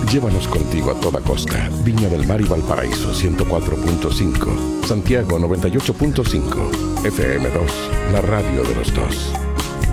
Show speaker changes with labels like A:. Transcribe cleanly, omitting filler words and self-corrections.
A: Llévanos contigo a toda costa. Viña del Mar y Valparaíso 104.5. Santiago 98.5. FM2, la radio de los dos.